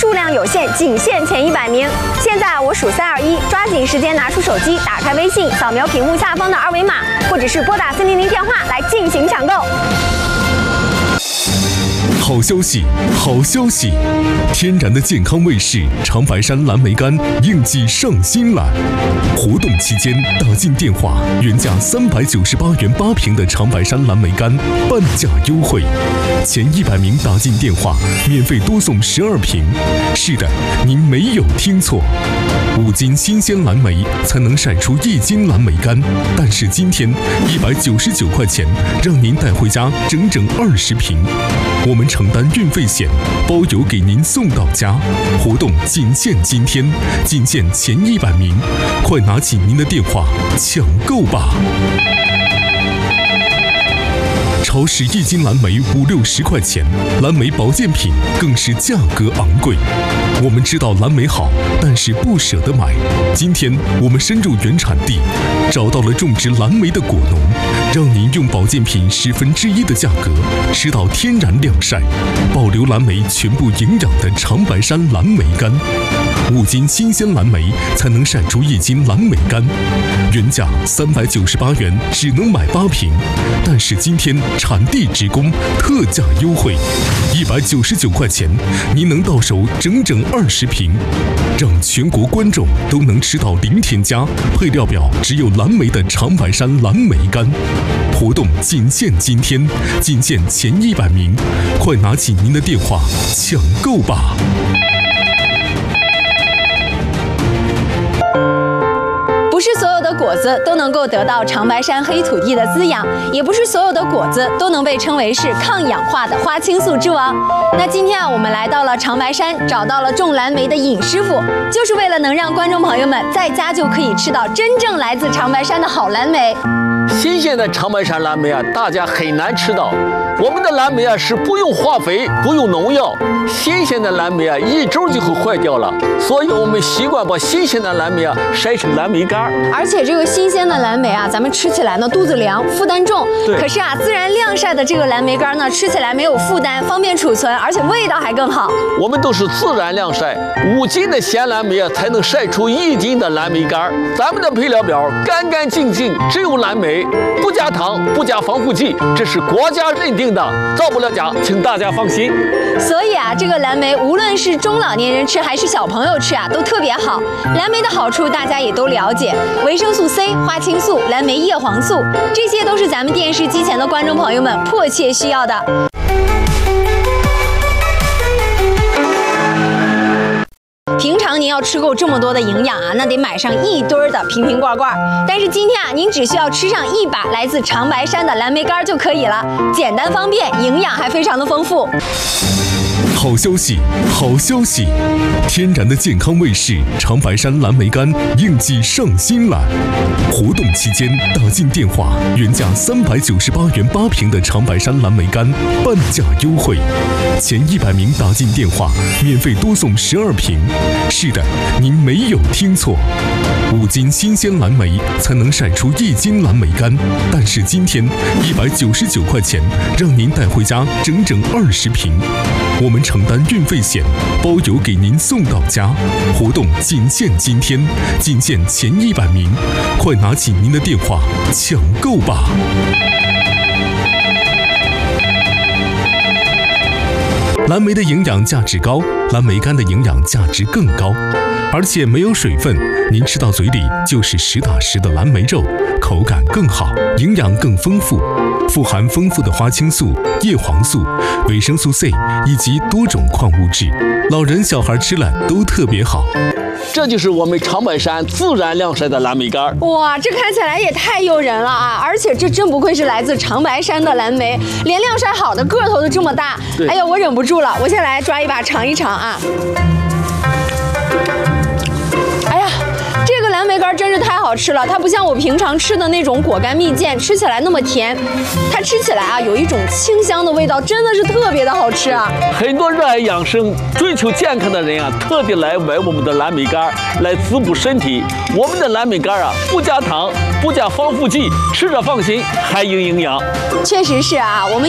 数量有限，仅限前100名。现在我数3、2、1，抓紧时间拿出手机，打开微信，扫描屏幕下方的2维码，或者是拨打400电话来进行抢购。 好消息，好消息！天然的健康卫士长白山蓝莓干应季上新了。活动期间打进电话，原价398元8瓶的长白山蓝莓干半价优惠，前100名打进电话免费多送12瓶。是的，您没有听错，5斤新鲜蓝莓才能晒出1斤蓝莓干，但是今天199块钱让您带回家整整20瓶。我们承担运费险，包邮给您送到家。活动仅限今天，仅限前100名，快拿起您的电话抢购吧！超市1斤蓝莓5、60块钱，蓝莓保健品更是价格昂贵。我们知道蓝莓好，但是不舍得买。今天我们深入原产地，找到了种植蓝莓的果农，让您用保健品1/10的价格吃到天然晾晒、保留蓝莓全部营养的长白山蓝莓干。5斤新鲜蓝莓才能晒出1斤蓝莓干，原价398元只能买8瓶，但是今天产地直供特价优惠，199块钱，您能到手整整20瓶，让全国观众都能吃到零添加、配料表只有蓝莓的长白山蓝莓干。活动仅限今天，仅限前100名，快拿起您的电话抢购吧！ 不是所有的果子都能够得到长白山黑土地的滋养，也不是所有的果子都能被称为是抗氧化的花青素之王。那今天我们来到了长白山，找到了种蓝莓的尹师傅，就是为了能让观众朋友们在家就可以吃到真正来自长白山的好蓝莓。 新鲜的长白山蓝莓啊，大家很难吃到。我们的蓝莓啊是不用化肥、不用农药，新鲜的蓝莓啊1周就会坏掉了，所以我们习惯把新鲜的蓝莓啊晒成蓝莓干。 而且这个新鲜的蓝莓啊，咱们吃起来呢肚子凉，负担重。可是啊，自然晾晒的这个蓝莓干呢，吃起来没有负担，方便储存，而且味道还更好。 我们都是自然晾晒，5斤的鲜蓝莓啊才能晒出1斤的蓝莓干。咱们的配料表干干净净，只有蓝莓，不加糖，不加防腐剂，这是国家认定的，造不了假，请大家放心。 所以啊，这个蓝莓无论是中老年人吃还是小朋友吃啊，都特别好。蓝莓的好处大家也都了解，维生素 C、花青素、蓝莓叶黄素，这些都是咱们电视机前的观众朋友们迫切需要的。平常您要吃够这么多的营养啊，那得买上1堆的瓶瓶罐罐。但是今天啊，您只需要吃上1把来自长白山的蓝莓干就可以了，简单方便，营养还非常的丰富。 好消息，好消息！天然的健康卫士长白山蓝莓干应季上新了。活动期间打进电话，原价398元8瓶的长白山蓝莓干半价优惠，前100名打进电话免费多送12瓶。是的，您没有听错，5斤新鲜蓝莓才能晒出1斤蓝莓干，但是今天199块钱让您带回家整整20瓶。我们承担运费险，包邮给您送到家。活动仅限今天，仅限前100名，快拿起您的电话抢购吧！蓝莓的营养价值高，蓝莓干的营养价值更高，而且没有水分，您吃到嘴里就是实打实的蓝莓肉，口感更好，营养更丰富，富含丰富的花青素、叶黄素、维生素 C 以及多种矿物质，老人小孩吃了都特别好。 这就是我们长白山自然晾晒的蓝莓干。 哇，这看起来也太诱人了啊！而且这真不愧是来自长白山的蓝莓，连晾晒好的个头都这么大。哎呀，我忍不住了，我先来抓一把尝一尝啊！哎呀，这个蓝莓干真是太好吃了，它不像我平常吃的那种果干蜜饯，吃起来那么甜，它吃起来啊有一种清香的味道，真的是特别的好吃啊！ 很多热爱养生、追求健康的人啊，特地来买我们的蓝莓干来滋补身体。我们的蓝莓干啊，不加糖，不加防腐剂，吃着放心，还有营养。 确实是啊，我们